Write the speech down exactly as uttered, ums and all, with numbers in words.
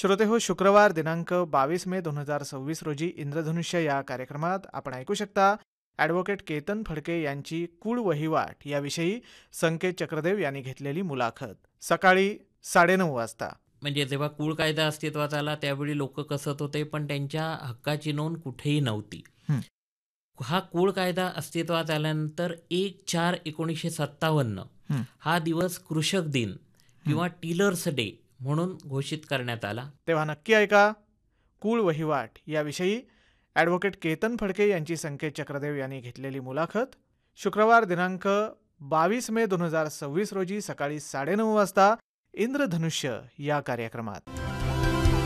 श्रोते हो, शुक्रवार दिनांक बावीस मे दोन हजार सव्वीस रोजी इंद्रधनुष्य या कार्यक्रमात आपण ऐकू शकता ॲडव्होकेट केतन फडके यांची कुळ वहिवाट याविषयी संकेत चक्रदेव यांनी घेतलेली मुलाखत सकाळी साडेनऊ वाजता. म्हणजे जेव्हा कुळ कायदा अस्तित्वात आला त्यावेळी लोक कसत होते, पण त्यांच्या हक्काची नोंद कुठेही नव्हती. हं. हा कुळ कायदा अस्तित्वात आल्यानंतर एक चार एकोणीसशे सत्तावन्न हं. हा दिवस कृषक दिन किंवा टिलर्स डे म्हणून घोषित करण्यात आला. तेव्हा नक्की ऐका कुळ वहिवाट याविषयी ॲडव्होकेट केतन फडके यांची संकेत चक्रदेव यांनी घेतलेली मुलाखत शुक्रवार दिनांक बावीस मे दोन हजार सव्वीस रोजी सकाळी साडेनऊ वाजता इंद्रधनुष्य या कार्यक्रमात.